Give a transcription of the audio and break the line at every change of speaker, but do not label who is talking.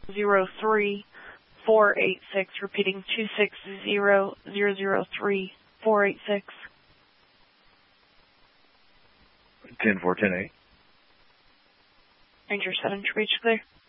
260-003-486, repeating 260-003-486.
10-4, 10-8.
Ranger 7 to reach clear.